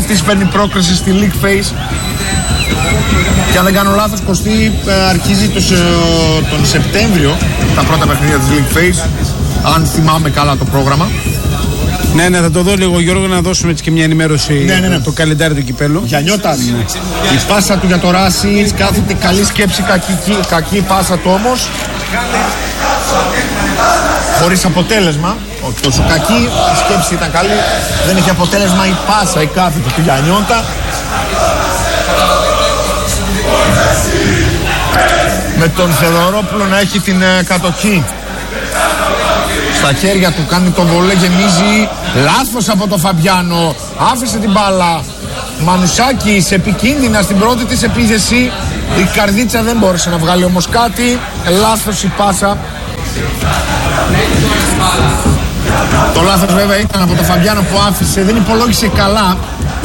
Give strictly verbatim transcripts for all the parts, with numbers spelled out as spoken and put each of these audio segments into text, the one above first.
αυτής παίρνει πρόκριση στη League Phase. Και αν δεν κάνω λάθος, Κωστή, αρχίζει το, τον Σεπτέμβριο τα πρώτα παιχνίδια της League Phase, αν θυμάμαι καλά το πρόγραμμα. Ναι, ναι, θα το δω λίγο, Γιώργο, να δώσουμε έτσι και μια ενημέρωση. Ναι, ναι, ναι. Το καλεντάρι του κυπέλου. Γιαννιώτας, ναι. Η πάσα του για το Ράσι, κάθεται καλή σκέψη, κακή, κακή πάσα του όμως. Χωρίς αποτέλεσμα. Τόσο κακή, η σκέψη ήταν καλή. Δεν έχει αποτέλεσμα η πάσα, η κάθεται του Γιαννιώτα. Με τον Θεοδωρόπουλο να έχει την ε, κατοχή στα χέρια του, κάνει τον βολέ, γεμίζει. Λάθος από τον Φαμπιάνο, άφησε την μπάλα. Μανουσάκης επικίνδυνα στην πρώτη της επίθεση. Η Καρδίτσα δεν μπόρεσε να βγάλει όμως κάτι. Λάθος η πάσα. Το λάθος βέβαια ήταν από τον Φαμπιάνο που άφησε, δεν υπολόγισε καλά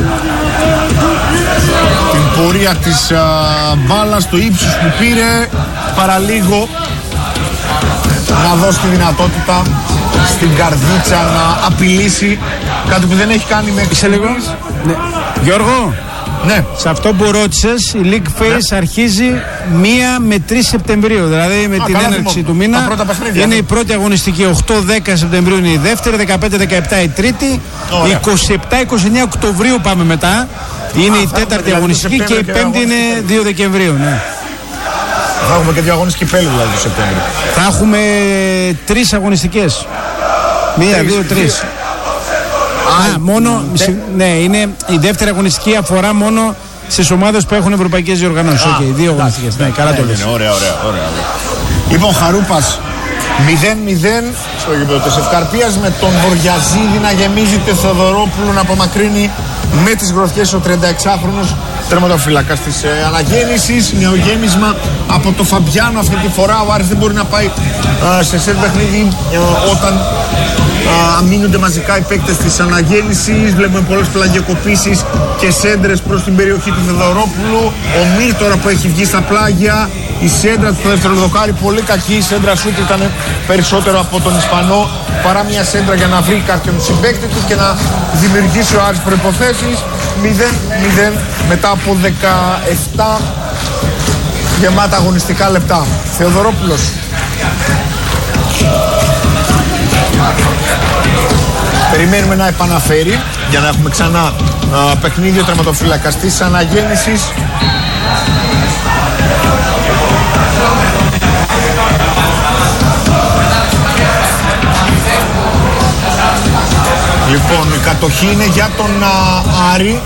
την πορεία της α, μπάλας, το ύψος που πήρε, παραλίγο να δώσει τη δυνατότητα στην Καρδίτσα να απειλήσει, κάτι που δεν έχει κάνει μέχρι στιγμής. Ναι. Γιώργο, ναι. Σε αυτό που ρώτησες, η League Phase ναι. αρχίζει μία με τρεις Σεπτεμβρίου, δηλαδή με Α, την έναρξη του μήνα. Είναι ναι. η πρώτη αγωνιστική, οκτώ δέκα Σεπτεμβρίου είναι η δεύτερη, δεκαπέντε δεκαεπτά η τρίτη, Ωραία. είκοσι επτά είκοσι εννέα Οκτωβρίου πάμε μετά. Είναι Α, η τέταρτη δηλαδή αγωνιστική και η πέμπτη είναι δύο Δεκεμβρίου. Ναι. Θα έχουμε και δύο αγώνες κυπέλλου δηλαδή το Σεπτέμβριο. Θα έχουμε τρεις αγωνιστικές. Μία, τρεις, δύο, τρεις. Α, Α μόνο, δε... ναι, είναι η δεύτερη αγωνιστική αφορά μόνο στις ομάδες που έχουν ευρωπαϊκές διοργανώσεις. Οκ, okay, δύο αγωνιστικές. Ναι, ναι, καλά ναι, το λες. Ναι, ωραία, ωραία, ωραία. Λοιπόν, Χαρούπας μηδέν μηδέν στο γήπεδο της Ευκαρπίας, με τον Βοριαζίδη να γεμίζει, το Θεοδωρόπουλο να απομακρύνει με τις γροθιές, ο τριανταεξάχρονος τερματοφύλακας της ε, αναγέννησης. Νεογέμισμα από το Φαμπιάνο αυτή τη φορά. Ο Άρης δεν μπορεί να πάει ε, σε σετ παιχνίδι ε, όταν ε, αμήνονται μαζικά οι παίκτες της αναγέννησης. Βλέπουμε πολλές πλαγιοκοπήσεις και σέντρες προς την περιοχή του Θεοδωρόπουλου. Ο Μύρ τώρα που έχει βγει στα πλάγια. Η σέντρα του στο δεύτερο δοκάρι, πολύ κακή. Η σέντρα σούτ ήταν περισσότερο από τον Ισπανό παρά μια σέντρα για να βρει κάποιον συμπαίκτη του και να δημιουργήσει ο Άρης προϋποθέσεις. μηδέν μηδέν μετά από δεκαεπτά γεμάτα αγωνιστικά λεπτά. Θεοδωρόπουλος. Περιμένουμε να επαναφέρει για να έχουμε ξανά α, παιχνίδι ο τερματοφύλακας της αναγέννησης. Λοιπόν, η κατοχή είναι για τον α, Άρη.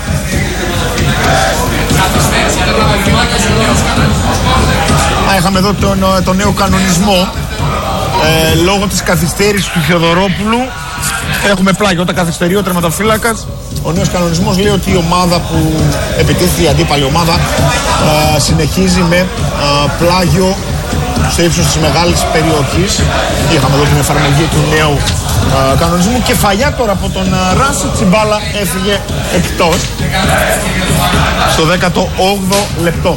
Α, είχαμε εδώ τον, τον νέο κανονισμό. Ε, λόγω της καθυστέρησης του Θεοδωρόπουλου έχουμε πλάγιο. Όταν καθυστερεί ο τερματοφύλακας, ο νέος κανονισμός λέει ότι η ομάδα που επιτίθεται, η αντίπαλη ομάδα, α, συνεχίζει με α, πλάγιο στο ύψος της μεγάλης περιοχής. Είχαμε εδώ την εφαρμογή του νέου α, κανονισμού. Κεφαλιά τώρα από τον Ράσι, Τσιμπάλα έφυγε εκτός στο δέκατο όγδοο λεπτό.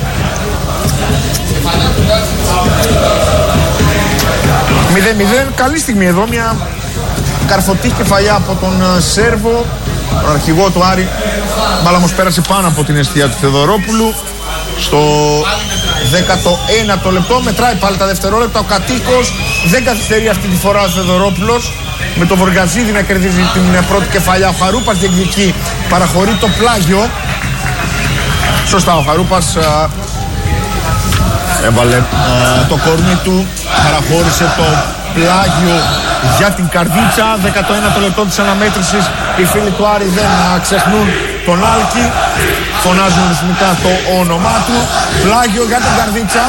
μηδέν μηδέν, καλή στιγμή εδώ, μια καρφωτή κεφαλιά από τον Σέρβο, τον αρχηγό του Άρη. Μπάλα όμως πέρασε πάνω από την αιστεία του Θεοδωρόπουλου. Στο δέκατο ένατο λεπτό μετράει πάλι τα δευτερόλεπτα. Ο Κατοίκος δεν καθυστερεί αυτή τη φορά ο Θεοδωρόπουλος, με το Βοργαζίδη να κερδίζει την πρώτη κεφαλιά. Ο Χαρούπας διεκδικεί, παραχωρεί το πλάγιο. Σωστά, ο Χαρούπας α, έβαλε α, το κορμί του, παραχώρησε το πλάγιο για την Καρδίτσα. δέκατο ένατο λεπτό της αναμέτρησης. Οι φίλοι του Άρη δεν α, ξεχνούν τον Άλκη, φωνάζουν ρυθμικά το όνομά του. Πλάγιο για την Καρδίτσα,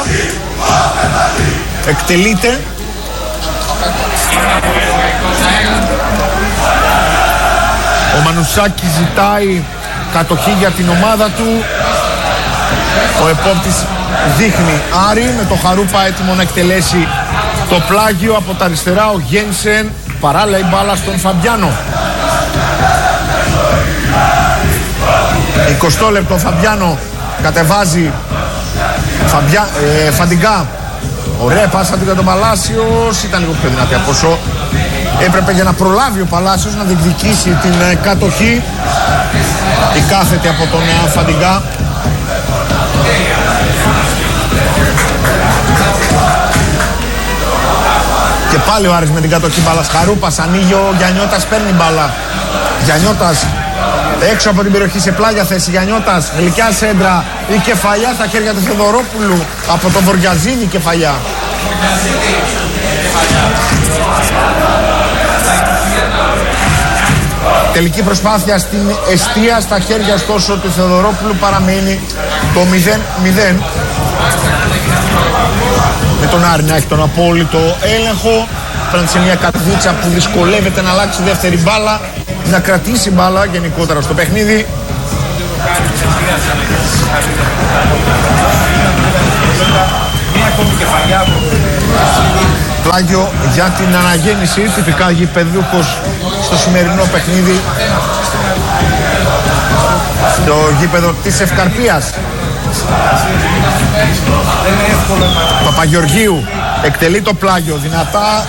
εκτελείται. Ο Μανουσάκης ζητάει κατοχή για την ομάδα του. Ο επόπτης δείχνει Άρη, με το Χαρούπα έτοιμο να εκτελέσει το πλάγιο από τα αριστερά. Ο Γένσεν, παράλληλα η μπάλα στον Φαμπιάνο. εικοστό λεπτό, Φαμπιάνο κατεβάζει. Φαμπιά, ε, Φαντιγκά, ωραία πάσα του για τον Παλάσιος, ήταν λίγο πιο δυνατή από όσο έπρεπε για να προλάβει ο Παλάσιος να διεκδικήσει την ε, κατοχή. η κάθετη από τον Φαντιγκά. Και πάλι ο Άρης με την κατοχή μπάλας. Χαρούπας ανοίγει, ο Γιαννιώτας παίρνει μπάλα. Γιαννιώτας έξω από την περιοχή σε πλάγια θέση. Γιαννιώτας, γλυκιά σέντρα. Η κεφαλιά στα χέρια του Θεοδωρόπουλου από τον Βοριαζίδη, κεφαλιά. Τελική προσπάθεια στην εστία, στα χέρια ωστόσο του Θεοδωρόπουλου παραμένει το μηδέν μηδέν. Με τον Άρη να έχει τον απόλυτο έλεγχο. Φαίνεται σε μια καρδίτσα που δυσκολεύεται να αλλάξει δεύτερη μπάλα, να κρατήσει μπάλα γενικότερα στο παιχνίδι. Πλάγιο για την αναγέννηση, τυπικά γηπεδούχος στο σημερινό παιχνίδι, στο γήπεδο της Ευκαρπίας. Παπαγεωργίου εκτελεί το πλάγιο δυνατά,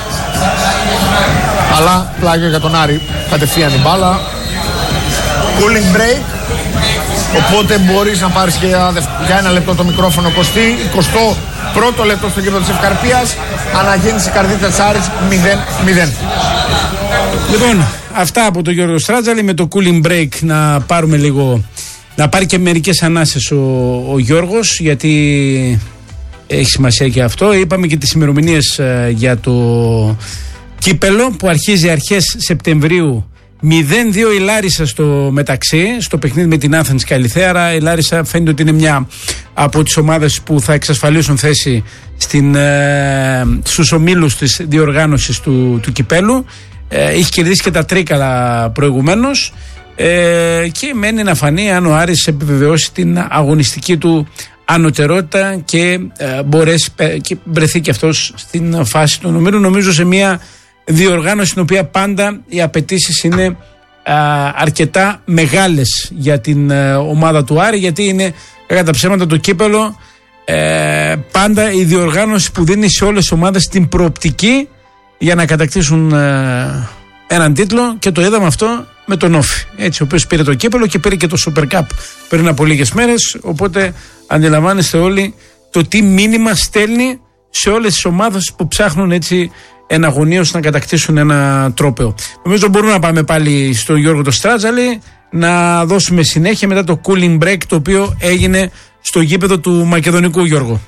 αλλά πλάγιο για τον Άρη, κατευθείαν η μπάλα. Cooling break, οπότε μπορείς να πάρεις και για ένα λεπτό το μικρόφωνο. Κωστή, εικοστό πρώτο λεπτό στο γήπεδο της Ευκαρπίας, αναγέννηση καρδίτσα της Άρης μηδέν μηδέν. Λοιπόν, αυτά από τον Γιώργο Στράτζαλη. Με το cooling break να πάρουμε λίγο, να πάρει και μερικές ανάσες ο, ο Γιώργος, γιατί έχει σημασία και αυτό. Είπαμε και τις ημερομηνίες ε, για το κύπελο που αρχίζει αρχές Σεπτεμβρίου. μηδέν δύο η Λάρισα στο μεταξύ, στο παιχνίδι με την Athens Καλιθέα. Η Λάρισα φαίνεται ότι είναι μια από τις ομάδες που θα εξασφαλίσουν θέση στην, ε, στους ομίλους της διοργάνωσης του, του κυπέλου. Ε, έχει κερδίσει και τα τρίκαλα προηγουμένως, ε, και μένει να φανεί αν ο Άρης επιβεβαιώσει την αγωνιστική του ανωτερότητα και ε, μπορέσει και βρεθεί και αυτός στην φάση του νομίρου. Νομίζω σε μια διοργάνωση στην οποία πάντα οι απαιτήσεις είναι α, αρκετά μεγάλες για την α, ομάδα του Άρη, γιατί είναι κατά ψέματα το κύπελο ε, πάντα η διοργάνωση που δίνει σε όλες τις ομάδες την προοπτική για να κατακτήσουν ε, έναν τίτλο, και το είδαμε αυτό με τον Όφη, έτσι, ο οποίος πήρε το κύπελο και πήρε και το Super Cup πριν από λίγες μέρες. Οπότε αντιλαμβάνεστε όλοι το τι μήνυμα στέλνει σε όλες τις ομάδες που ψάχνουν έτσι εναγωνίως να κατακτήσουν ένα τρόπαιο. Νομίζω μπορούμε να πάμε πάλι στον Γιώργο το Στράτζαλη να δώσουμε συνέχεια μετά το cooling break το οποίο έγινε στο γήπεδο του Μακεδονικού. Γιώργο.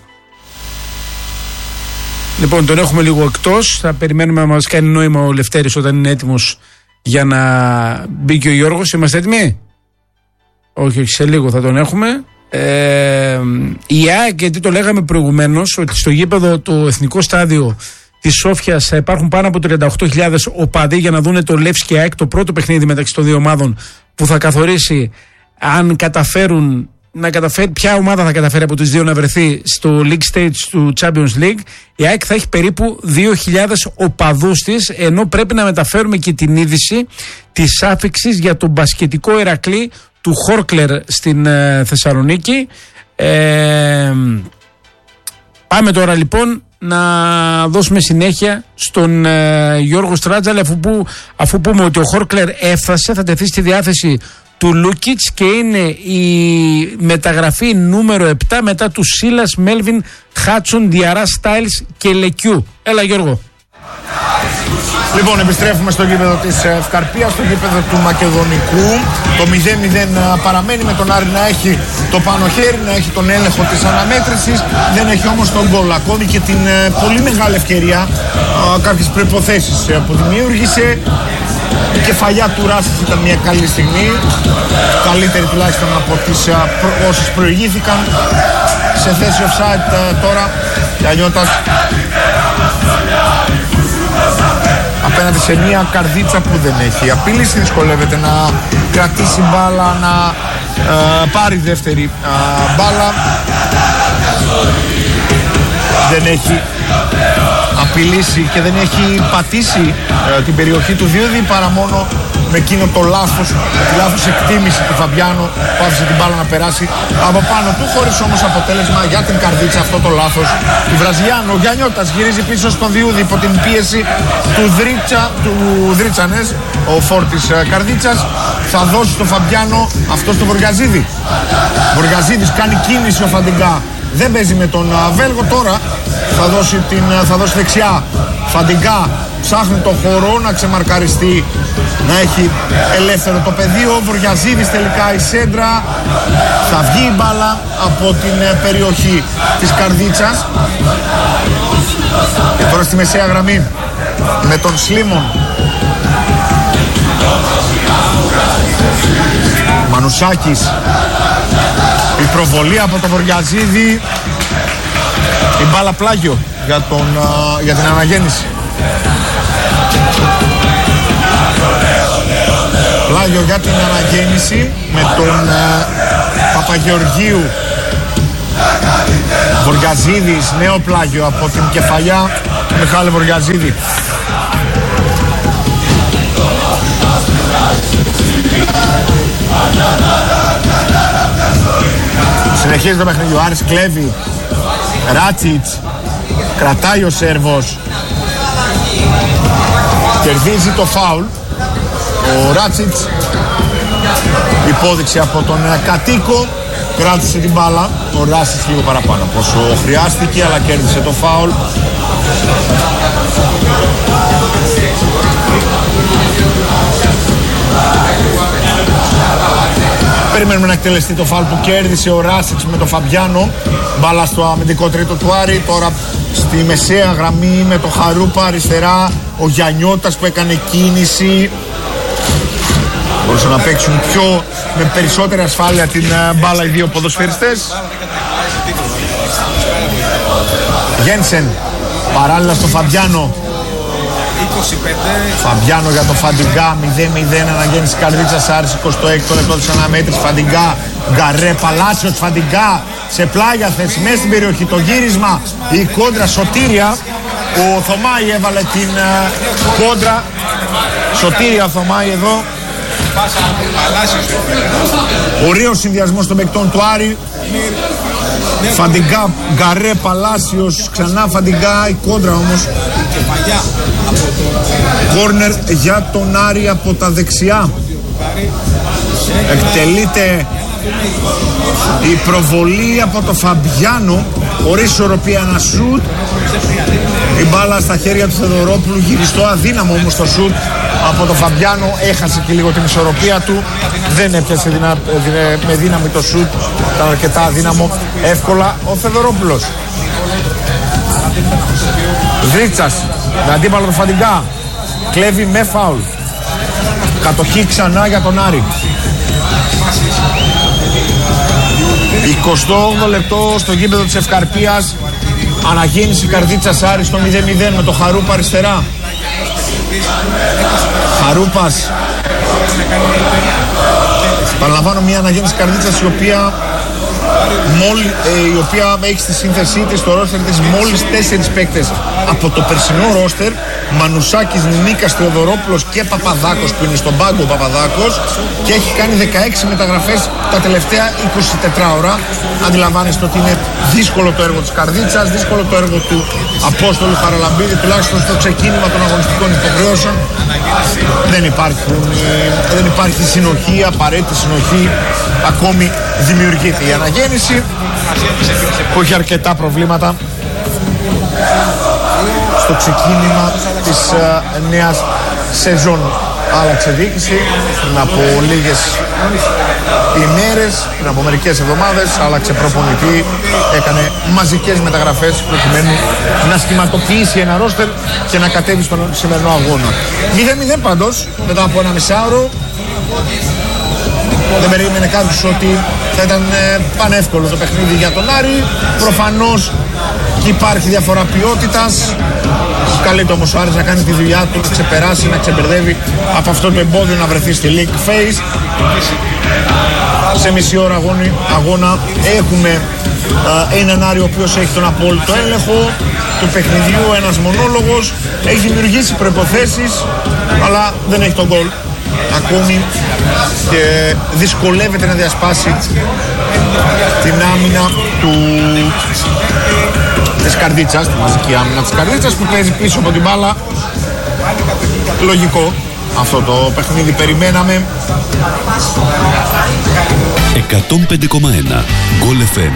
Λοιπόν, τον έχουμε λίγο εκτός. Θα περιμένουμε να μας κάνει νόημα ο Λευτέρης όταν είναι έτοιμος για να μπει και ο Γιώργος. Είμαστε έτοιμοι? Όχι, όχι, σε λίγο θα τον έχουμε. Ε, η ΑΕΚ, γιατί το λέγαμε προηγουμένως, ότι στο γήπεδο το εθνικό στάδιο της Σόφιας θα υπάρχουν πάνω από τριάντα οκτώ χιλιάδες οπαδοί για να δούνε το Λεύσκι ΑΕΚ, το πρώτο παιχνίδι μεταξύ των δύο ομάδων που θα καθορίσει αν καταφέρουν να καταφέρει, ποια ομάδα θα καταφέρει από τις δύο να βρεθεί στο League Stage του Champions League. Η ΑΕΚ θα έχει περίπου δύο χιλιάδες οπαδούς της, ενώ πρέπει να μεταφέρουμε και την είδηση της άφιξης για τον μπασκετικό Ηρακλή του Χόρκλερ στην ε, Θεσσαλονίκη. Ε, πάμε τώρα λοιπόν να δώσουμε συνέχεια στον ε, Γιώργο Στράτζαλη, αφού, που, αφού πούμε ότι ο Χόρκλερ έφτασε, θα τεθεί στη διάθεση του Λούκιτς και είναι η μεταγραφή νούμερο επτά μετά του Σίλας, Μέλβιν, Χάτσον, Διαρά, Στάιλς και Λεκιού. Έλα Γιώργο. Λοιπόν, επιστρέφουμε στο γήπεδο της Ευκαρπίας, στο γήπεδο του Μακεδονικού. Το μηδέν μηδέν παραμένει, με τον Άρη να έχει το πάνω χέρι, να έχει τον έλεγχο της αναμέτρησης. Δεν έχει όμως τον γκολ, ακόμη και την πολύ μεγάλη ευκαιρία, κάποιες προϋποθέσεις που δημιούργησε. Η κεφαλιά του Ράσης ήταν μια καλή στιγμή, καλύτερη τουλάχιστον από τις προ, όσες προηγήθηκαν. Σε θέση offside τώρα, Γιαννιώτας απέναντι σε μια καρδίτσα που δεν έχει απειλήσει, δυσκολεύεται να κρατήσει μπάλα, να ε, πάρει δεύτερη ε, μπάλα. Δεν έχει απειλήσει και δεν έχει πατήσει ε, την περιοχή του Διούδη παρά μόνο με εκείνο το λάθος, τη λάθος εκτίμηση του Φαμπιάνο που άφησε την μπάλα να περάσει από πάνω του, χωρίς όμως αποτέλεσμα για την Καρδίτσα αυτό το λάθος του Βραζιλιάνου. Ο Γιαννιώτας γυρίζει πίσω στον Διούδη υπό την πίεση του, Δρίτσα, του Δρίτσανες, ο φόρτης ε, Καρδίτσας. Θα δώσει στο Φαμπιάνο αυτό στο Βοργαζίδη. Βοργαζίδης κάνει κίνηση ο Φαντιγκά. Δεν παίζει με τον uh, Βέλγο τώρα. Θα δώσει, την, uh, θα δώσει δεξιά. Φαντιγκά ψάχνει το χώρο να ξεμαρκαριστεί, να έχει ελεύθερο το πεδίο. Βοργιαζίδης τελικά η σέντρα. Θα βγει η μπάλα από την uh, περιοχή της Καρδίτσας. Και τώρα στη μεσαία γραμμή με τον Σλίμον. Μανουσάκης. Η προβολή από τον Βοργιαζίδη. Η μπάλα πλάγιο για, τον, uh, για την αναγέννηση. Πλάγιο για την αναγέννηση με τον uh, Παπαγεωργίου. Βοργιαζίδης, νέο πλάγιο από την κεφαλιά του Μιχάλη Βοργιαζίδη. Συνεχίζει το παιχνίδι, ο Άρης κλέβει. Ράτσιτς, κρατάει ο Σέρβος, κερδίζει το φάουλ. Ο Ράτσιτς, υπόδειξη από τον κατοίκο, κράτησε την μπάλα. Ο Ράτσιτς λίγο παραπάνω από όσο χρειάστηκε, αλλά κέρδισε το φάουλ. Περιμένουμε να εκτελεστεί το φάουλ που κέρδισε ο Ράσιτς με τον Φαμπιάνο. Μπάλα στο αμυντικό τρίτο του Άρη. Τώρα στη μεσαία γραμμή με τον Χαρούπα αριστερά. Ο Γιαννιώτας που έκανε κίνηση. Μπορούσαν να παίξουν πιο με περισσότερη ασφάλεια την μπάλα οι δύο ποδοσφαιριστές. Γένσεν παράλληλα στο Φαμπιάνο. Φαμπιάνο για το Φαντιγκά, μηδέν μηδέν, αναγέννηση Καρδίτσας Άρης, εικοστό έκτο λεπτό της αναμέτρησης. Φαντιγκά, Γκαρέ, Παλάτσιος, Φαντιγκά σε πλάγια θέση μέσα στην περιοχή, το γύρισμα, η κόντρα, Σωτήρια. Ο Θωμάη έβαλε την uh, κόντρα. Σωτήρια Θωμάη εδώ. Ωραίος συνδυασμός των παικτών του Άρη. Φαντιγκά, Γκαρέ, Παλάσιος, ξανά Φαντιγκά, η κόντρα όμως. Κόρνερ για τον Άρη από τα δεξιά. Εκτελείται η προβολή από το Φαμπιάνο, χωρίς ισορροπία, ένα σουτ. Η μπάλα στα χέρια του Θεοδωρόπουλου, γυριστό, αδύναμο όμως το σουτ από το Φαμπιάνο. Έχασε και λίγο την ισορροπία του, δεν έπιασε δυνα... με δύναμη το σουτ, ήταν αρκετά αδύναμο. Εύκολα ο Θεοδωρόπουλος. Δρίτσας με αντίπαλο το Φαντιγκά, κλέβει με φάουλ. Κατοχή ξανά για τον Άρη. εικοστό όγδοο λεπτό στο γήπεδο της Ευκαρπίας. Αναγέννηση Καρδίτσας Άρη στο μηδέν μηδέν με το Χαρούπα αριστερά. Χαρούπας. Παραλαμβάνω μια αναγέννηση Καρδίτσας η οποία Μόλι, ε, η οποία έχει στη σύνθεσή της, στο ρόστερ της, μόλις τέσσερις παίκτες από το περσινό ρόστερ. Μανουσάκης, Νίκας, Θεοδωρόπουλος και Παπαδάκος που είναι στον πάγκο ο Παπαδάκος, και έχει κάνει δεκαέξι μεταγραφές τα τελευταία είκοσι τέσσερις ώρα. Αντιλαμβάνεστε ότι είναι δύσκολο το έργο της Καρδίτσας, δύσκολο το έργο του Απόστολου Χαραλαμπίδη, τουλάχιστον στο ξεκίνημα των αγωνιστικών υποχρεώσεων. Δεν υπάρχει, δεν υπάρχει συνοχή, απαραίτητη συνοχή, ακόμη δημιουργείται η αναγέννηση που έχει αρκετά προβλήματα στο ξεκίνημα της uh, νέας σεζόν. Άλλαξε διοίκηση πριν από λίγες ημέρες, πριν από μερικές εβδομάδες, άλλαξε προπονητή, έκανε μαζικές μεταγραφές προκειμένου να σχηματοποιήσει ένα ρόστερ και να κατέβει στον σημερινό αγώνα. μηδέν μηδέν πάντως μετά από ένα μισάωρο. Δεν περίμενε κάποιος ότι θα ήταν ε, πανεύκολο το παιχνίδι για τον Άρη. Προφανώς και υπάρχει διαφορά ποιότητας. Καλείται όμως ο Άρης να κάνει τη δουλειά του, να ξεπεράσει, να ξεμπερδεύει από αυτό το εμπόδιο, να βρεθεί στη League Phase. Σε μισή ώρα αγώνα, αγώνα έχουμε ε, έναν Άρη ο οποίος έχει τον απόλυτο έλεγχο. του παιχνιδιού, ένας μονόλογος, έχει δημιουργήσει προϋποθέσεις, αλλά δεν έχει τον γκολ ακόμη και δυσκολεύεται να διασπάσει την άμυνα του της Καρδίτσας, τη μαζική άμυνα της Καρδίτσας που παίζει πίσω από την μπάλα. Λογικό αυτό το παιχνίδι, περιμέναμε. εκατόν πέντε κόμμα ένα Γκολ εφ εμ.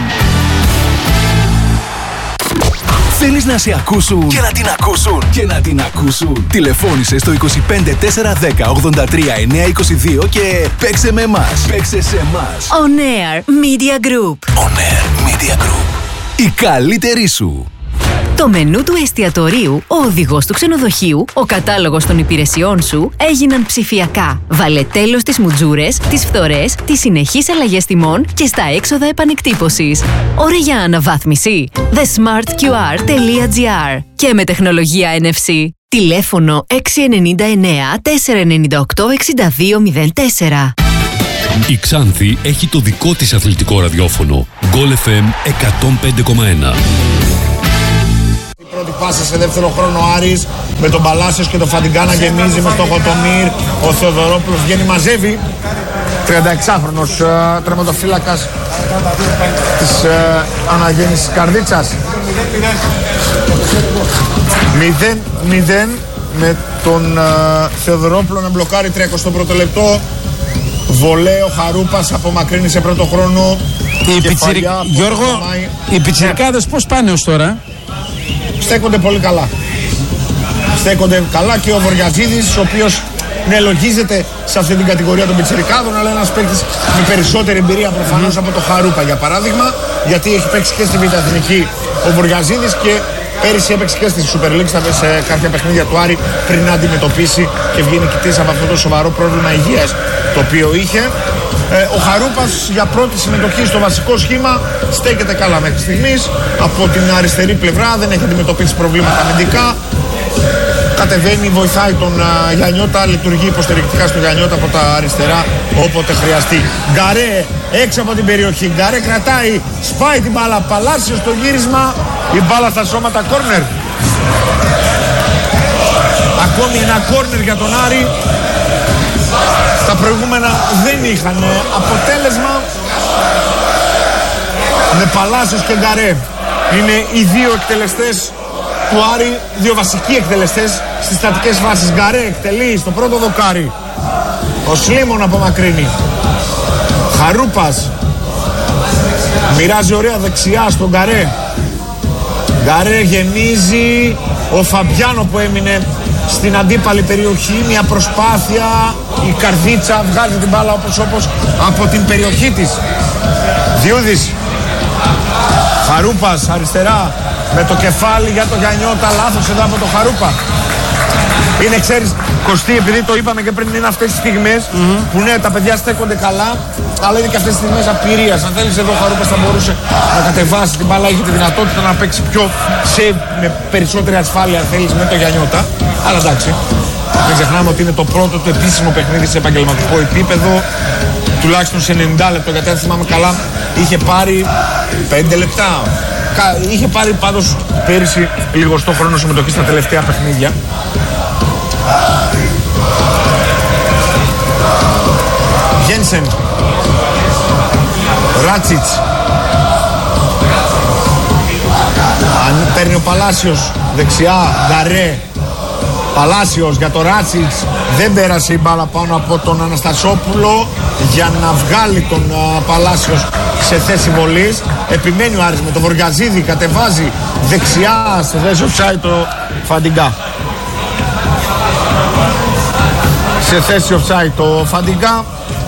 Θέλεις να σε ακούσουν και να την ακούσουν και να την ακούσουν. Τηλεφώνησε στο είκοσι πέντε τετρακόσια δέκα ογδόντα τρία εννιακόσια είκοσι δύο και παίξε με εμάς. Παίξε σε εμάς. On Air Media Group. On Air Media Group. Η καλύτερη σου. Το μενού του εστιατορίου, ο οδηγός του ξενοδοχείου, ο κατάλογος των υπηρεσιών σου έγιναν ψηφιακά. Βάλε τέλος στις μουτζούρες, τις φθορές, τις συνεχείς αλλαγές τιμών και στα έξοδα επανεκτύπωσης. Ώρα για αναβάθμιση. the smart q r τελεία g r και με τεχνολογία εν εφ σι. Τηλέφωνο έξι εννιά εννιά τέσσερα εννιά οκτώ εξήντα δύο μηδέν τέσσερα. Η Ξάνθη έχει το δικό της αθλητικό ραδιόφωνο. Γκολ εφ εμ εκατόν πέντε κόμμα ένα. Πρώτη πάσα σε δεύτερο χρόνο Άρης με τον Παλάσιος και τον Φαντιγκά να γεμίζει με στόχο τον Μυρ. Ο Θεοδωρόπουλος βγαίνει, μαζεύει. τριανταεξάχρονος uh, τερματοφύλακας της uh, αναγέννησης Καρδίτσας. μηδέν μηδέν με τον uh, Θεοδωρόπουλο να μπλοκάρει τριακοστό πρώτο λεπτό. Βολέ ο Χαρούπας απομακρύνει σε πρώτο χρόνο. Οι πιτσιρι... Γιώργο, οι πιτσιρικάδες πώς πάνε ως τώρα? Στέκονται πολύ καλά. Στέκονται καλά και ο Βοριαζίδης, ο οποίος ναι, λογίζεται σε αυτή την κατηγορία των πιτσιρικάδων, αλλά ένας παίκτης με περισσότερη εμπειρία προφανώς mm. από το Χαρούπα για παράδειγμα, γιατί έχει παίξει και στη Β' Εθνική ο Βοριαζίδης και πέρυσι έπαιξε και στη Super League σε κάποια παιχνίδια του Άρη πριν να αντιμετωπίσει και βγει νικητής από αυτό το σοβαρό πρόβλημα υγείας το οποίο είχε. Ε, ο Χαρούπας για πρώτη συμμετοχή στο βασικό σχήμα στέκεται καλά μέχρι στιγμής. Από την αριστερή πλευρά δεν έχει αντιμετωπίσει προβλήματα αμυντικά. Κατεβαίνει, βοηθάει τον uh, Γιαννιώτα, λειτουργεί υποστηρικτικά στο Γιαννιώτα από τα αριστερά όποτε χρειαστεί. Γκαρέ έξω από την περιοχή. Γκαρέ κρατάει, σπάει την μπάλα. Παλάσιος στο γύρισμα. Η μπάλα στα σώματα, κόρνερ. Ακόμη ένα κόρνερ για τον Άρη. Τα προηγούμενα δεν είχαν αποτέλεσμα. Με Παλάσιος και Γκαρέ. Είναι οι δύο εκτελεστές του Άρη, δύο βασικοί εκτελεστές στις στατικές φάσεις. Γκαρέ εκτελεί στο πρώτο δοκάρι. Ο Σλίμον απομακρύνει. Χαρούπας μοιράζει ωραία δεξιά στον Γκαρέ. Γκαρέ γεμίζει. Ο Φαμπιάνο που έμεινε στην αντίπαλη περιοχή, μια προσπάθεια. Η Καρδίτσα βγάζει την μπάλα όπως όπως από την περιοχή της. Διούδης. Χαρούπας αριστερά με το κεφάλι για το Γιαννιώτα. Λάθος εδώ από το Χαρούπα. Είναι, ξέρεις, Κωστή, επειδή το είπαμε και πριν, είναι αυτές τις στιγμές mm-hmm. που ναι, τα παιδιά στέκονται καλά, αλλά είναι και αυτές τις στιγμές απειρίας. Αν θέλεις εδώ ο Χαρούπας θα μπορούσε να κατεβάσει την μπάλα, έχει τη δυνατότητα να παίξει πιο safe, με περισσότερη ασφάλεια, αν θέλεις, με το Γιαννιώτα. Αλλά εντάξει, μην ξεχνάμε ότι είναι το πρώτο του επίσημο παιχνίδι σε επαγγελματικό επίπεδο, τουλάχιστον σε ενενήντα λεπτό, γιατί αν θυμάμαι καλά είχε πάρει πέντε λεπτά. Είχε πάρει πάντως πέρυσι λιγοστό χρόνο συμμετοχή στα τελευταία παιχνίδια. Γένσεν, Ράτσιτς. Αν παίρνει ο Παλάσιος δεξιά, Γκαρέ. Παλάσιος για το Ράτσιτς. Δεν πέρασε η μπάλα πάνω από τον Αναστασόπουλο για να βγάλει τον uh, Παλάσιος σε θέση βολής. Επιμένει ο Άρης με το Βοργαζίδη, κατεβάζει δεξιά σε θέση offside το Φαντιγκά. Σε θέση offside το Φαντιγκά.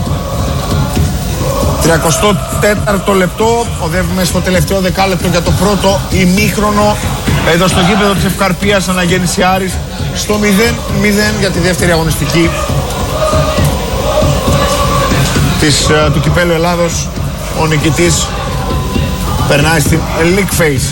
τριακοστό τέταρτο λεπτό, οδεύουμε στο τελευταίο δεκάλεπτο για το πρώτο ημίχρονο εδώ στο γήπεδο της Ευκαρπίας, αναγέννηση Άρης στο μηδέν μηδέν για τη δεύτερη αγωνιστική της, uh, του Κυπέλλου Ελλάδος. Ο νικητής περνάει στην League Phase.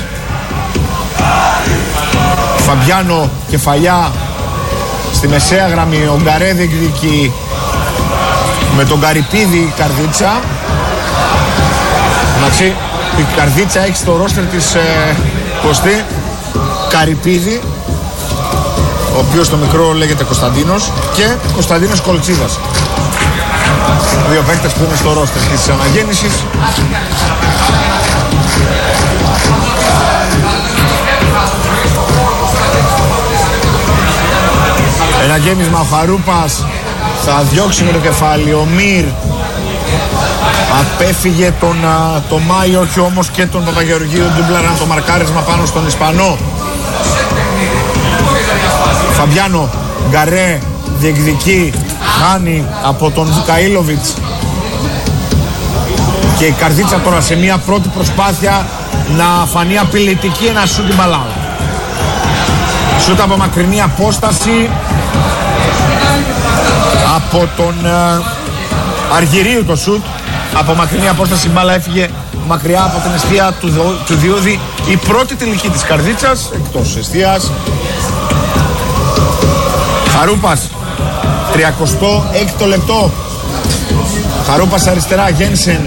Φαμπιάνο, κεφαλιά στη μεσαία γραμμή. Ο Γκαρέ διεκδικεί με τον Καρυπίδη Καρδίτσα. Εντάξει, η Καρδίτσα έχει στο ρόστερ της ε, Κωστή Καρυπίδη, ο οποίος το μικρό λέγεται Κωνσταντίνος, και Κωνσταντίνος Κολτσίδας. Δύο παίκτες που είναι στο ρόστερ της αναγέννησης. Ένα γέμισμα, ο Χαρούπας θα διώξει με το κεφάλι. Ο Μυρ απέφυγε τον το Μάιο, όχι όμως και τον Παπαγεωργίου. Ντούμπλαραν το μαρκάρισμα πάνω στον Ισπανό. Φαμπιάνο, Γκαρέ, διεκδικεί, χάνει από τον Βουκαήλοβιτς. Και η Καρδίτσα τώρα σε μια πρώτη προσπάθεια να φανεί απειλητική, ένα σούτ την μπαλάου. Σούτ από μακρινή απόσταση από τον uh, Αργυρίου το σούτ. Από μακρινή απόσταση η μπάλα έφυγε μακριά από την εστία του, του Διούδη. Η πρώτη τελική της Καρδίτσας εκτός εστίας. Χαρούπας, τριακοστό έκτο λεπτό. Χαρούπας αριστερά, Γένσεν.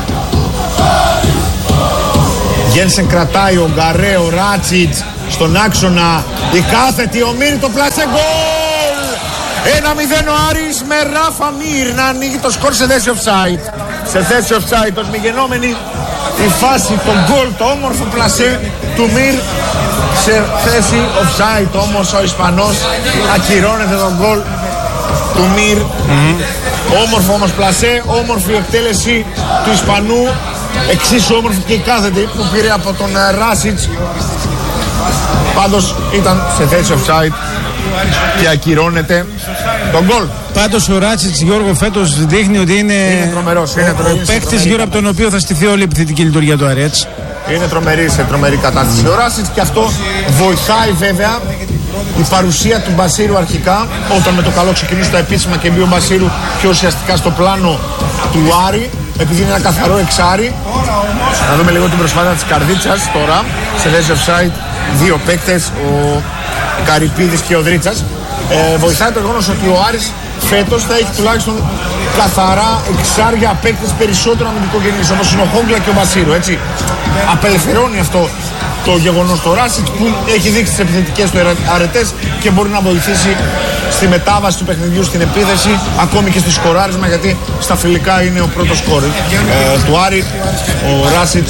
Γένσεν κρατάει, ο Γκαρέ, ο Ράτσιτς στον άξονα. Η κάθετη, ο Μύρ, το πλάσε, γκολ! ένα μηδέν ο Άρης με Ράφα Μύρ να ανοίγει το σκορ σε θέση offside. Σε θέση offside, ως μηγενόμενη η φάση, το γκολ, το όμορφο πλασέ του Μύρ σε θέση offside. Όμως ο Ισπανός ακυρώνεται τον γκολ του Μύρ. Mm-hmm. Όμορφο όμως πλασέ, όμορφη εκτέλεση του Ισπανού. Εξίσου όμορφη και η κάθετη που πήρε από τον Ράσιτς. Πάντως ήταν σε θέση offside και ακυρώνεται τον γκολ. Πάντως ο Ράτσιτς, Γιώργο, φέτος δείχνει ότι είναι, είναι τρομερός, είναι ο, ο παίκτης γύρω από τον οποίο θα στηθεί όλη η επιθετική λειτουργία του Άρη, έτσι. Είναι τρομερή σε τρομερή κατάσταση ο Ράτσιτς και αυτό βοηθάει βέβαια η παρουσία του Μπασίρου αρχικά, όταν με το καλό ξεκινήσει τα επίσημα και μπει ο Μπασίρου πιο ουσιαστικά στο πλάνο του Άρη, επειδή είναι ένα καθαρό εξάρι. Να δούμε λίγο την προσπάθεια της Καρδίτσας τώρα σε θέση offside, δύο παίκτες, ο Καρυπίδης και ο Δρίτσας. Ε, βοηθάει το γεγονός ότι ο Άρης φέτος θα έχει τουλάχιστον καθαρά εξάρια παίκτες περισσότερο αμυντικογενείς, όπως είναι ο Χόγκλα και ο Μπασίρου, έτσι. Απελευθερώνει αυτό το γεγονός το Ράσιτ που έχει δείξει τις επιθετικές του αρετές και μπορεί να βοηθήσει στη μετάβαση του παιχνιδιού στην επίθεση, ακόμη και στο σκοράρισμα, γιατί στα φιλικά είναι ο πρώτος σκόρ ε, του Άρη, ο Ράσιτ.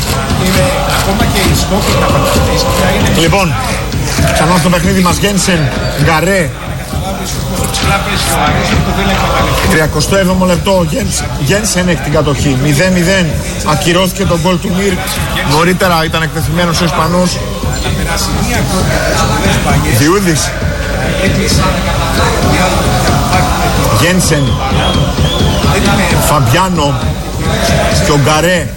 Λοιπόν, ξανά στο παιχνίδι μας, Γένσεν, Γκαρέ. τριακοστό έβδομο λεπτό, Γένσεν έχει την κατοχή, μηδέν μηδέν. Ακυρώθηκε το γκολ του Μύρ. Νωρίτερα ήταν εκτεθειμένος ο Ισπανός. Διούδης, Γένσεν, Φαμπιάνο και ο Γκαρέ.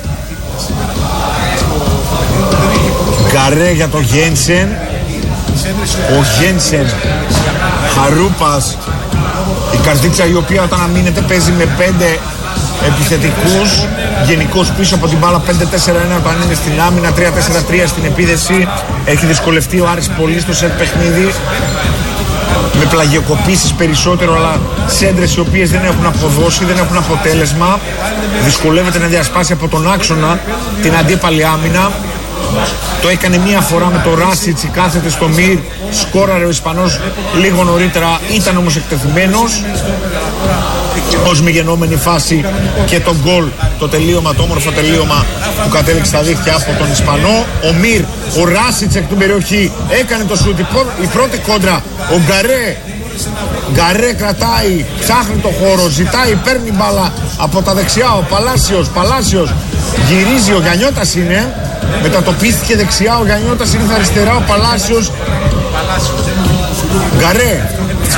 Γκαρέ για το Γένσεν. Ο Γένσεν, Χαρούπας. Η Καρδίτσα, η οποία όταν αμήνεται παίζει με πέντε επιθετικούς, γενικώς πίσω από την μπάλα, πέντε τέσσερα ένα όταν είναι στην άμυνα, τρία τέσσερα τρία στην επίθεση. Έχει δυσκολευτεί ο Άρης πολύ στο σετ παιχνίδι, με πλαγιοκοπήσεις περισσότερο, αλλά σέντρες οι οποίες δεν έχουν αποδώσει, δεν έχουν αποτέλεσμα. Δυσκολεύεται να διασπάσει από τον άξονα την αντίπαλη άμυνα. Το έκανε μία φορά με το Ράσιτς, κάθεται στο Μύρ, σκόραρε ο Ισπανός λίγο νωρίτερα, ήταν όμως εκτεθειμένος. Ως μη γενόμενη φάση και το γκολ, το τελείωμα, το όμορφο τελείωμα που κατέληξε στα δίχτυα από τον Ισπανό. Ο Μύρ, ο Ράσιτς εκ του περιοχή έκανε το σούτ, η πρώτη κόντρα, ο Γκαρέ. Γκαρέ κρατάει, ψάχνει το χώρο, ζητάει, παίρνει μπάλα από τα δεξιά, ο Παλάσιος, Παλάσιος γυρίζει, ο Γιαννιώτας είναι. Μετατοπίστηκε δεξιά, ο Γιαννιώτας ήρθε αριστερά, ο Παλάσιος. Γκαρέ.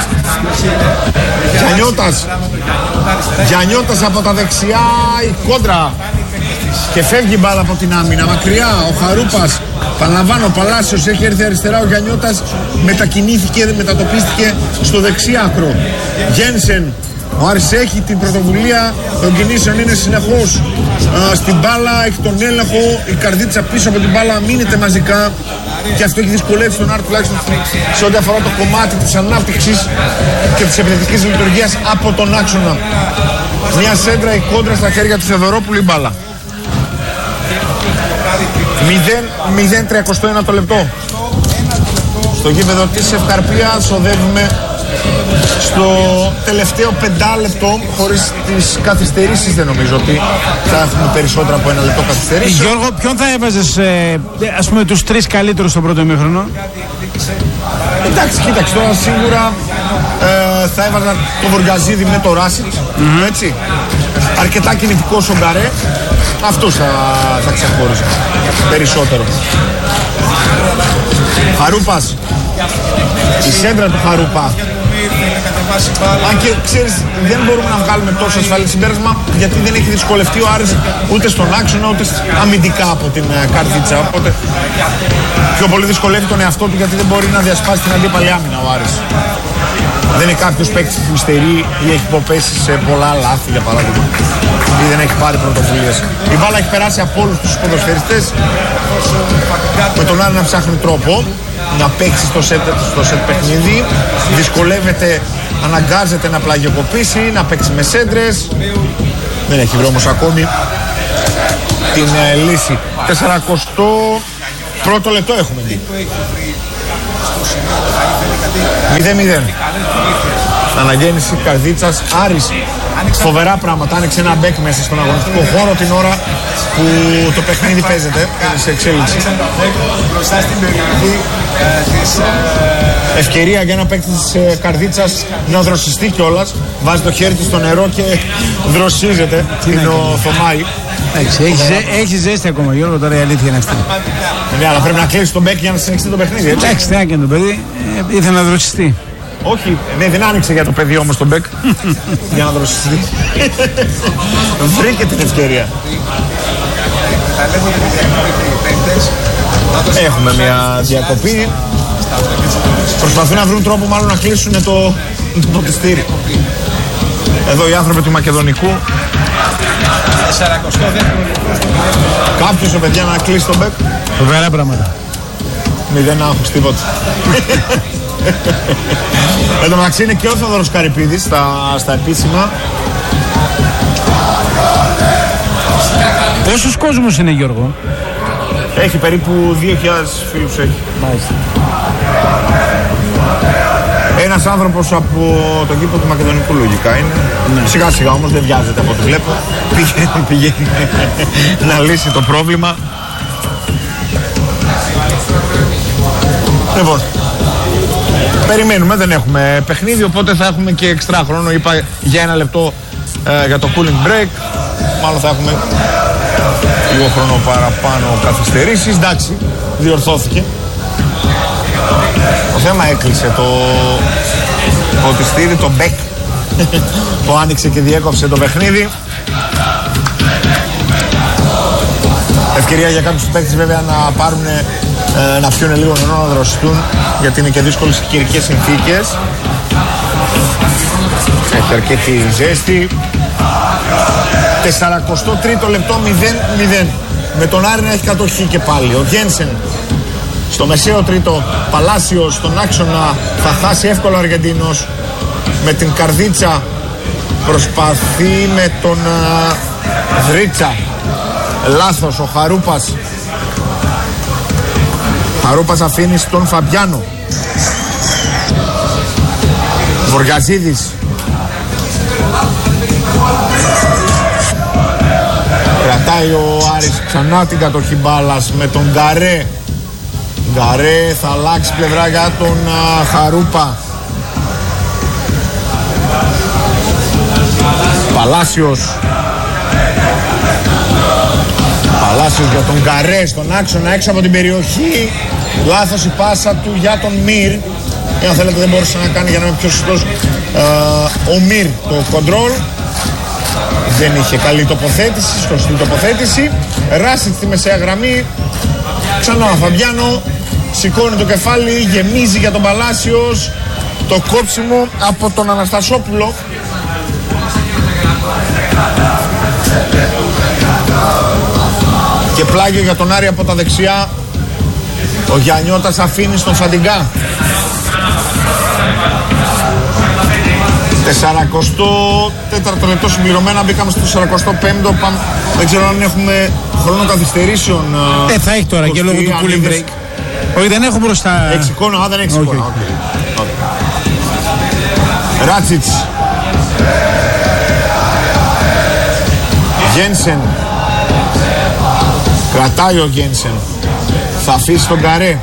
Γιαννιώτας. Γιαννιώτας από τα δεξιά, η κόντρα. Και φεύγει μπάλα από την άμυνα. Μακριά, ο Χαρούπας. Παραλαμβάνω, ο Παλάσιος έχει έρθει αριστερά, ο Γιαννιώτας μετακινήθηκε, μετατοπίστηκε στο δεξί άκρο. Γένσεν. Ο Άρης έχει την πρωτοβουλία των κινήσεων, είναι συνεχώς α, στην μπάλα, έχει τον έλεγχο. Η Καρδίτσα πίσω από την μπάλα μείνεται μαζικά και αυτό έχει δυσκολεύσει τον Άρη τουλάχιστον σε ό,τι αφορά το κομμάτι της ανάπτυξης και της επιθετικής λειτουργίας από τον άξονα. Μια σέντρα, η κόντρα στα χέρια του Θεοδωρόπουλου, η μπάλα. μηδέν μηδέν, τριακοστό ένατο λεπτό. στο γήπεδο της Ευκαρπίας. Οδεύουμε στο τελευταίο πεντάλεπτο, χωρίς τις καθυστερήσεις δεν νομίζω ότι θα έχουμε περισσότερα από ένα λεπτό καθυστερήσεις. Γιώργο, ποιον θα έβαζες, ε, ας πούμε, τους τρεις καλύτερους στο πρώτο ημίχρονο? Εντάξει, κοίταξε τώρα σίγουρα ε, θα έβαζα τον Βοργαζίδη με το Ράσιτ, mm-hmm. έτσι. Αρκετά κινητικός ο Γκαρέ, αυτός θα, θα ξεχώριζε περισσότερο. Χαρούπας, η σέντρα του Χαρούπα. Αν και ξέρεις, δεν μπορούμε να βγάλουμε τόσο ασφαλή συμπέρασμα, γιατί δεν έχει δυσκολευτεί ο Άρης ούτε στον άξονα ούτε αμυντικά από την uh, Καρδίτσα. Οπότε πιο πολύ δυσκολεύει τον εαυτό του, γιατί δεν μπορεί να διασπάσει την αντίπαλη άμυνα ο Άρης. Δεν είναι κάποιος παίκτης που υστερεί ή έχει υποπέσει σε πολλά λάθη, για παράδειγμα, ή δεν έχει πάρει πρωτοβουλίες. Η μπάλα έχει περάσει από όλους τους ποδοσφαιριστές, με τον Άρη να ψάχνει τρόπο να παίξει στο σετ, στο σετ παιχνίδι. Δυσκολεύεται, αναγκάζεται να πλαγιοκοπήσει, να παίξει με σέντρες. Δεν έχει βρει όμως ακόμη την ε, λύση. σαρανταοστό πρώτο λεπτό έχουμε δει. μηδέν μηδέν. Αναγέννηση Καρδίτσας. Άρης, φοβερά πράγματα. Άνοιξε ένα μπέκ μέσα στον αγωνιστικό χώρο την ώρα που το παιχνίδι παίζεται σε εξέλιξη. Ευκαιρία για ένα παίκτη της Καρδίτσας να δροσιστεί κιόλας. Βάζει το χέρι του στο νερό και δροσίζεται. Είναι ο Θωμάη. Έχει ζέστη ακόμα, Γιώργο, τώρα η αλήθεια είναι αυτή. Ναι, αλλά πρέπει να κλείσει τον μπέκ για να συνεχίσει το παιχνίδι. Εντάξει, τι έκανε το παιδί, ήθελε να δροσιστεί. Όχι, ναι, δεν άνοιξε για το παιδί όμως τον μπέκ για να δροσιστεί. Βρήκε την ευκαιρία. Έχουμε μια διακοπή. Προσπαθούν να βρουν τρόπο μάλλον να κλείσουν το, το ποτιστήρι. Εδώ οι άνθρωποι του Μακεδονικού. Κάποιος ο παιδιά να κλείσει τον μπέκ. Φοβερά πράγματα. Μηδέν άγχος, τίποτα. Εν τω μεταξύ είναι και ο Θοδωρός Καρυπίδης στα, στα επίσημα. Πόσους κόσμος είναι, Γιώργο? Έχει περίπου δύο χιλιάδες φίλους έχει. Μάλιστα. Ένας άνθρωπος από τον κήπο του Μακεδονικού λογικά είναι. Ναι. Σιγά σιγά όμως δεν βιάζεται από ό,τι βλέπω. Πηγαίνει, πηγαίνει να λύσει το πρόβλημα. Λοιπόν, περιμένουμε, δεν έχουμε παιχνίδι, οπότε θα έχουμε και εξτρά χρόνο. Είπα για ένα λεπτό ε, για το cooling break. Μάλλον θα έχουμε λίγο χρόνο παραπάνω καθυστερήσεις. Εντάξει, διορθώθηκε. Το θέμα έκλεισε το ποτιστήρι, το μπέκ. Το άνοιξε και διέκοψε το παιχνίδι. Ευκαιρία για κάποιους παίκτες βέβαια να πάρουν, ε, να πιούν λίγο νερό, να δροσιστούν, γιατί είναι και δύσκολες καιρικές συνθήκες. Έχει αρκετή ζέστη. σαρανταοστό τρίτο λεπτό, μηδέν μηδέν. Με τον Άρη να έχει κατοχή και πάλι. Ο Γένσεν στο μεσαίο τρίτο, Παλάσιος στον άξονα, θα χάσει εύκολο ο Αργεντίνος. Με την Καρδίτσα προσπαθεί με τον uh, Δρίτσα. Λάθος, ο Χαρούπας. Χαρούπας αφήνει στον Φαμπιάνο. Βοργαζίδης. Κρατάει ο Άρης ξανά την κατοχή μπάλας με τον Γκαρέ. Γκαρέ θα αλλάξει πλευρά για τον α, Χαρούπα. Παλάσιος. Παλάσιος για τον Γκαρέ στον άξονα έξω από την περιοχή. Λάθος η πάσα του για τον Μυρ. Εάν θέλετε δεν μπορούσε να κάνει για να είναι πιο σωστός ο Μυρ το κοντρόλ. Δεν είχε καλή τοποθέτηση, σωστή τοποθέτηση. Ράσιτ στη μεσαία γραμμή. Ξανά ο Φαμπιάνο. Σηκώνει το κεφάλι, γεμίζει για τον Παλάσιος. Το κόψιμο από τον Αναστασόπουλο. Και πλάγιο για τον Άρη από τα δεξιά. Ο Γιαννιώτας αφήνει στον Φαντιγκά. σαρανταοστό τέταρτο λεπτό συμπληρωμένα, μπήκαμε στο σαρανταοστό πέμπτο. Δεν ξέρω αν έχουμε χρόνο καθυστερήσεων. Ε, θα έχει τώρα και λόγω του cooling break. Όχι, δεν έχω μπροστά. Έχεις εικόνα, α, δεν έχεις okay. εικόνα. Okay. Okay. Ράτσιτς. Γένσεν. Κρατάει ο Γένσεν. Θα αφήσει τον Καρέ.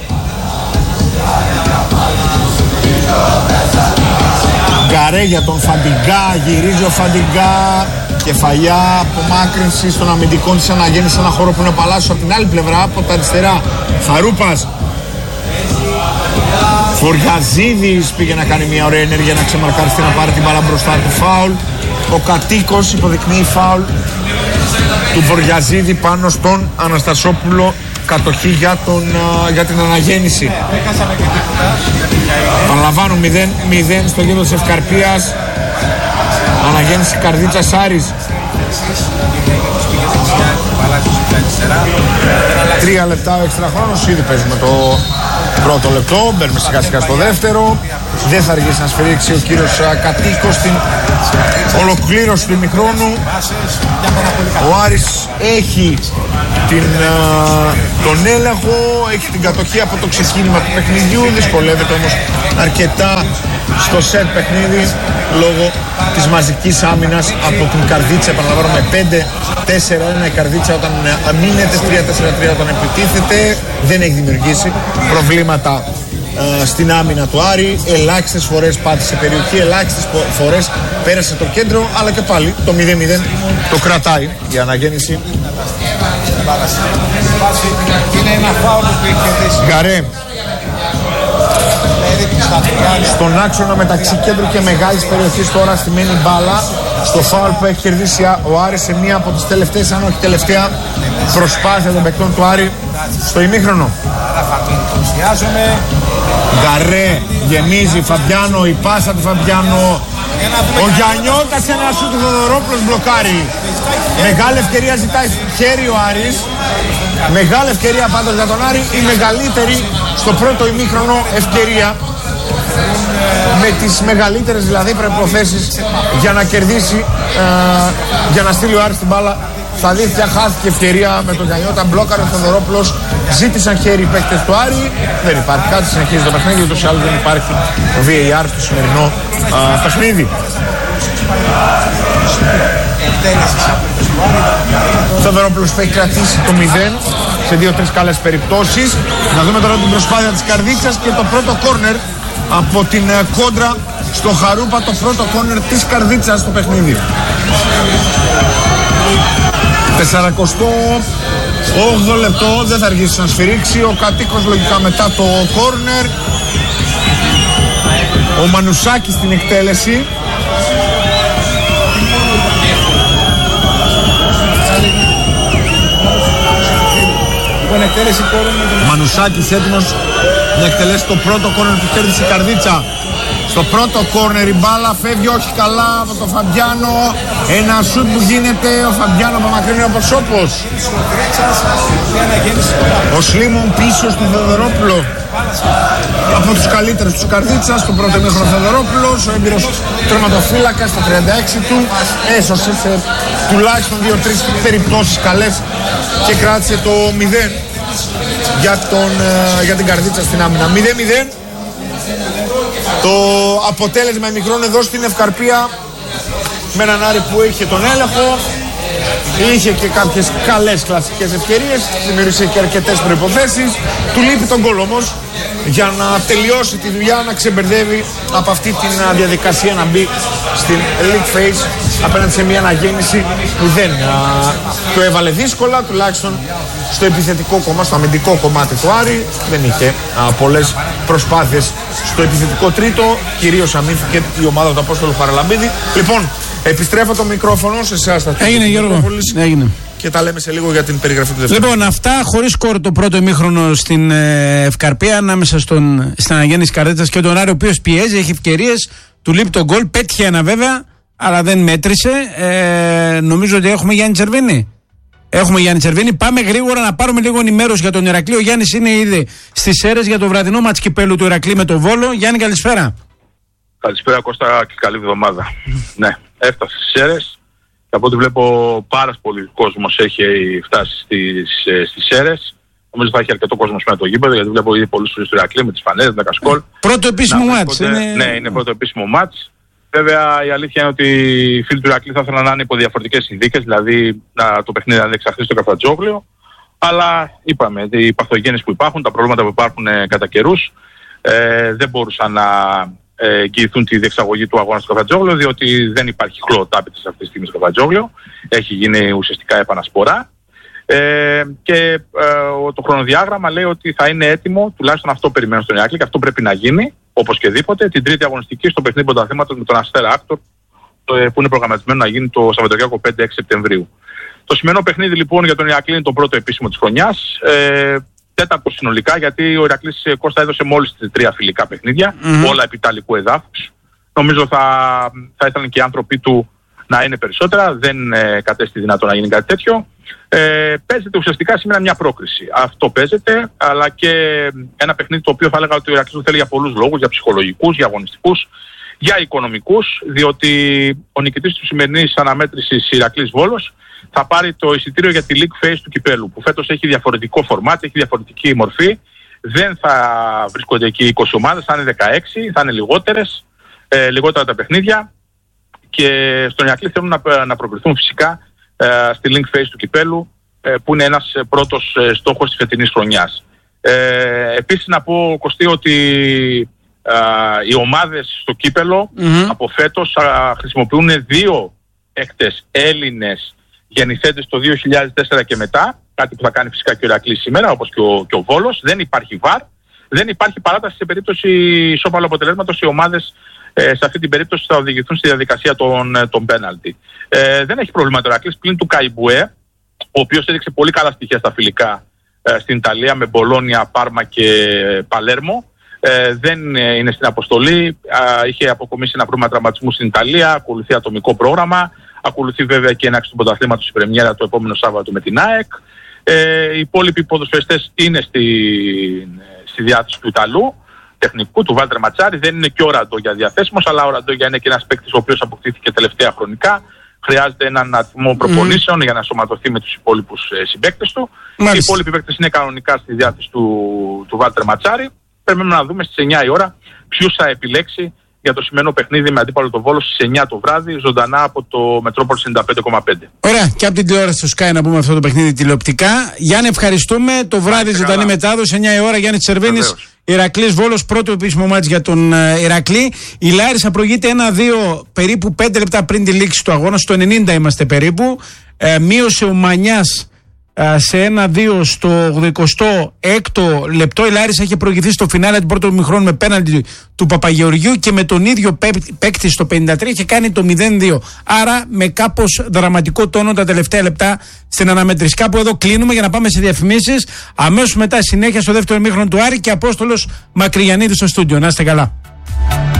Καρέ για τον Φαντιγκά. Γυρίζει ο Φαντιγκά. Κεφαλιά, απομάκρυνση στον αμυντικό της Αναγέννησης, ένα χώρο που είναι παλάσσος από την άλλη πλευρά, από τα αριστερά. Χαρούπας. Φοριαζίδης πήγε να κάνει μια ωραία ενέργεια να ξεμαρκαριστεί, να πάρει την μπάλα μπροστά του. Φάουλ. Ο Κατοίκος υποδεικνύει φάουλ του Φοριαζίδη πάνω στον Αναστασόπουλο. Κατοχή για, τον, για την Αναγέννηση. Παραλαμβάνω μηδέν μηδέν στο γήπεδο της Ευκαρπίας. Αναγέννηση Καρδίτσας Άρης. Τρία λεπτά ο έξτρα χρόνος. Ήδη παίζουμε το πρώτο λεπτό. Μπαίνουμε σιγά σιγά στο δεύτερο. Δεν θα αργήσει να σφυρίξει ο κύριος Κατοίκος στην ολοκλήρωση του ημιχρόνου. Ο Άρης έχει την, τον έλεγχο, έχει την κατοχή από το ξεκίνημα του παιχνιδιού. Δυσκολεύεται όμως αρκετά στο σετ παιχνίδι λόγω της μαζικής άμυνας από την Καρδίτσα. Επαναλαμβάνω, με πέντε τέσσερα ένα η Καρδίτσα όταν αμήνεται, τρία τέσσερα τρία όταν επιτίθεται. Δεν έχει δημιουργήσει προβλήματα ε, στην άμυνα του Άρη. Ελάχιστες φορές πάτησε περιοχή, ελάχιστες φορές πέρασε το κέντρο, αλλά και πάλι το μηδέν μηδέν το κρατάει η Αναγέννηση. Γκαρέ στον άξονα μεταξύ κέντρου και μεγάλης περιοχής, τώρα στημένη μπάλα στο φάουλ που έχει κερδίσει ο Άρης σε μία από τις τελευταίες, αν όχι τελευταία, προσπάθεια των παικτών του Άρη στο ημίχρονο. Γκαρέ γεμίζει, Φαμπιάνο, η πάσα του Φαμπιάνο. Ο Γιαννιώτας, ένα σου του Θοδωρόπουλος μπλοκάρει. Μεγάλη ευκαιρία ζητάει χέρι ο Άρης. Μεγάλη ευκαιρία πάντως για τον Άρη, η μεγαλύτερη στο πρώτο ημίχρονο ευκαιρία, με τις μεγαλύτερες δηλαδή προϋποθέσεις για να κερδίσει, ε, για να στείλει ο Άρης την μπάλα. Στα αλήθεια χάθηκε ευκαιρία με τον Γιαννιώτα, μπλόκαρε ο Θοδωρόπουλος, ζήτησαν χέρι οι παίκτες του Άρη, δεν υπάρχει κάτι, συνεχίζει το παιχνίδι, ούτως ή άλλως δεν υπάρχει ο βι έι αρ στο σημερινό ε, παιχνίδι. Ο Θοδωρόπουλος που έχει κρατήσει το μηδέν σε δύο τρεις καλές περιπτώσεις. Να δούμε τώρα την προσπάθεια της Καρδίτσας και το πρώτο κόρνερ από την κόντρα στο Χαρούπα, το πρώτο κόρνερ της Καρδίτσας στο παιχνίδι. σαρανταοκτώ όγδοο λεπτό, δεν θα αργήσει να σφυρίξει ο Κατοίκος λογικά μετά το κόρνερ. Ο Μανουσάκης στην εκτέλεση. Μανουσάκης έτοιμος να εκτελέσει το πρώτο κόρνερ που κέρδισε η Καρδίτσα. Στο πρώτο κόρνερ η μπάλα φεύγει όχι καλά από τον Φαμπιάνο. Ένα σουτ που γίνεται, ο Φαμπιάνο απομακρύνει από σώπος. Ο Σλίμον πίσω στον Θοδωρόπουλο. Από τους καλύτερους τους Καρδίτσα, στο πρώτο ημίχρονο Θοδωρόπουλος, ο έμπειρος τερματοφύλακας στα τριάντα έξι του, έσωσε σε τουλάχιστον δύο τρεις περιπτώσεις καλές και κράτησε το μηδέν για, τον, για την Καρδίτσα στην άμυνα. μηδέν μηδέν. Το αποτέλεσμα ημιχρόνου εδώ στην Ευκαρπία, με έναν Άρη που είχε τον έλεγχο, είχε και κάποιες καλές κλασικές ευκαιρίες, δημιούργησε και αρκετές προϋποθέσεις. Του λείπει τον γκολ όμως για να τελειώσει τη δουλειά, να ξεμπερδεύει από αυτή τη διαδικασία να μπει στην league phase απέναντι σε μια Αναγέννηση που δεν α, το έβαλε δύσκολα, τουλάχιστον στο επιθετικό κομμάτι, στο αμυντικό κομμάτι του Άρη. Δεν είχε α, πολλές προσπάθειες στο επιθετικό τρίτο, κυρίως αμήνθηκε η ομάδα του Απόστολου Χαραλαμπίδη. Λοιπόν, επιστρέφω το μικρόφωνο σε εσάς. Έγινε Γιώργο, έγινε. Και τα λέμε σε λίγο για την περιγραφή του δεύτερου. Λοιπόν, αυτά χωρίς σκορ το πρώτο ημίχρονο στην ε, Ευκαρπία, ανάμεσα στον, στην Αναγέννηση Καρδίτσας και τον Άρη, ο οποίος πιέζει, έχει ευκαιρίες, του λείπει τον γκολ, πέτυχε ένα βέβαια, αλλά δεν μέτρησε. Ε, νομίζω ότι έχουμε Γιάννη Τσερβίνη. Έχουμε Γιάννη Τσερβίνη. Πάμε γρήγορα να πάρουμε λίγο ενημέρωση για τον Ηρακλή. Ο Γιάννης είναι ήδη στις Σέρρες για το βραδινό μάτς κυπέλου του Ηρακλή με τον Βόλο. Γιάννη, καλησπέρα. Καλησπέρα Κώστα και καλή εβδομάδα. Ναι, έφτασε στις Σέρρες. Και από ό,τι βλέπω πάρα πολύ κόσμος έχει φτάσει στις, στις Σέρρες. Νομίζω θα έχει αρκετό κόσμο με το γήπεδο, γιατί βλέπω ήδη πολλούς του Ηρακλή με τις φανέλες, τα κασκόλ. Πρώτο επίσημο μάτς. Είναι... Ναι, είναι πρώτο επίσημο μάτς. Βέβαια η αλήθεια είναι ότι οι φίλοι του Ηρακλή θα ήθελαν να είναι υπό διαφορετικές συνθήκες, δηλαδή να, το παιχνίδι να διεξαχθεί στο Καφτατζόγλιο. Αλλά είπαμε, οι παθογένειες που υπάρχουν, τα προβλήματα που υπάρχουν ε, κατά καιρούς, ε, δεν μπορούσαν να ε, εγγυηθούν τη διεξαγωγή του αγώνα στο Καφτατζόγλιο, διότι δεν υπάρχει χλωοτάπητες αυτή τη στιγμή στο Καφτατζόγλιο. Έχει γίνει ουσιαστικά επανασπορά. Ε, και ε, το χρονοδιάγραμμα λέει ότι θα είναι έτοιμο, τουλάχιστον αυτό περιμένω στον Ηράκλειο και αυτό πρέπει να γίνει, όπως και δίποτε, την τρίτη αγωνιστική στο παιχνίδι πρωταθλήματος με τον Αστέρα Άκτορ, που είναι προγραμματισμένο να γίνει το Σαββατοκύριακο πέντε έξι Σεπτεμβρίου. Το σημερινό παιχνίδι λοιπόν για τον Ηρακλή είναι το πρώτο επίσημο της χρονιάς, ε, τέταρτο συνολικά, γιατί ο Ηρακλής Κώστα έδωσε μόλις τρία φιλικά παιχνίδια, mm-hmm. όλα επί ιταλικού εδάφους. Νομίζω θα, θα ήθελαν και οι άνθρωποι του να είναι περισσότερα, δεν ε, κατέστη δυνατό να γίνει κάτι τέτοιο. Ε, παίζεται ουσιαστικά σήμερα μια πρόκριση. Αυτό παίζεται, αλλά και ένα παιχνίδι το οποίο θα έλεγα ότι ο Ηρακλής το θέλει για πολλούς λόγους, για ψυχολογικούς, για αγωνιστικούς, για οικονομικούς, διότι ο νικητής της σημερινής αναμέτρησης Ηρακλής Βόλος θα πάρει το εισιτήριο για τη League Phase του κυπέλου, που φέτος έχει διαφορετικό φορμάτ, έχει διαφορετική μορφή. Δεν θα βρίσκονται εκεί είκοσι ομάδες, θα είναι δεκαέξι, θα είναι λιγότερες, ε, λιγότερα τα παιχνίδια. Και στον Ηρακλή θέλουν να, να προκριθούν φυσικά ε, στη Link Phase του κυπέλου, ε, που είναι ένας ε, πρώτος ε, στόχος της φετινής χρονιάς. Ε, επίσης να πω, Κωστή, ότι ε, οι ομάδες στο κύπελο mm-hmm. από φέτος ε, χρησιμοποιούν δύο έκτες Έλληνες γεννηθέντες το δύο χιλιάδες τέσσερα και μετά, κάτι που θα κάνει φυσικά και ο Ηρακλής σήμερα, όπως και ο, και ο Βόλος. Δεν υπάρχει βαρ, δεν υπάρχει παράταση σε περίπτωση ισόπαλου αποτελέσματος. Οι ομάδες Ε, σε αυτή την περίπτωση θα οδηγηθούν στη διαδικασία των, των πέναλτι. Ε, δεν έχει πρόβλημα το Ηρακλής πλην του Καϊμπουέ, ο οποίος έδειξε πολύ καλά στοιχεία στα φιλικά ε, στην Ιταλία με Μπολόνια, Πάρμα και Παλέρμο. Ε, δεν ε, είναι στην αποστολή. Ε, είχε αποκομίσει ένα πρόβλημα τραυματισμού στην Ιταλία, ακολουθεί ατομικό πρόγραμμα. Ακολουθεί βέβαια και έναξη του πρωταθλήματος η πρεμιέρα το επόμενο Σάββατο με την ΑΕΚ. Ε, οι υπόλοιποι ποδοσφαιριστές είναι στη, στη διάθεση του Ιταλού τεχνικού, του Βάλτερ Ματσάρη. Δεν είναι και ο Ραντόγια διαθέσιμος, αλλά ο Ραντόγια είναι και ένας παίκτης ο οποίος αποκτήθηκε τελευταία χρονικά. Χρειάζεται έναν αριθμό προπονήσεων mm. για να σωματωθεί με τους υπόλοιπους ε, συμπαίκτες του. Μάλιστα. Οι υπόλοιποι παίκτες είναι κανονικά στη διάθεση του, του Βάλτερ Ματσάρη. Περιμένουμε να δούμε στις εννιά η ώρα ποιους θα επιλέξει για το σημερινό παιχνίδι με αντίπαλο το Βόλο στις εννιά το βράδυ, ζωντανά από το Μετρόπολη ενενήντα πέντε κόμμα πέντε. Ωραία, και από την τηλεόραση του Sky να πούμε αυτό το παιχνίδι τηλεοπτικά. Γιάννη, ευχαριστούμε. Το βράδυ ζωντανή μετάδοση, εννιά η ώρα, Γιάννη Τσερβίνης. Ηρακλής Βόλος, πρώτο επίσημο μάτς για τον uh, Ηρακλή. Η Λάρισα προηγείται ένα δύο περίπου πέντε λεπτά πριν τη λήξη του αγώνα. Στο ενενήντα είμαστε περίπου. Ε, μείωσε ο Μανιάς uh, σε ένα δύο στο ογδοηκοστό έκτο λεπτό. Η Λάρισα είχε προηγηθεί στο φινάλε του πρώτου ημιχρόνου με πέναλτι του Παπαγεωργιού και με τον ίδιο παίκτη στο πενήντα τρία είχε κάνει το μηδέν δύο. Άρα με κάπως δραματικό τόνο τα τελευταία λεπτά στην αναμέτρηση. Κάπου εδώ κλείνουμε για να πάμε σε διαφημίσεις. Αμέσως μετά συνέχεια στο δεύτερο ημίχρονο του Άρη και Απόστολος Μακρυγιαννίδης στο στούντιο. Να είστε καλά.